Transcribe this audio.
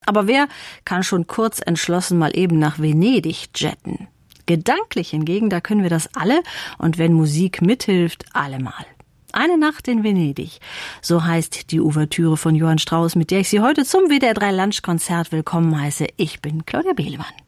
Aber wer kann schon kurz entschlossen mal eben nach Venedig jetten? Gedanklich hingegen, da können wir das alle und wenn Musik mithilft, allemal. Eine Nacht in Venedig, so heißt die Ouvertüre von Johann Strauss, mit der ich Sie heute zum WDR 3 Lunch Konzert willkommen heiße. Ich bin Claudia Behlmann.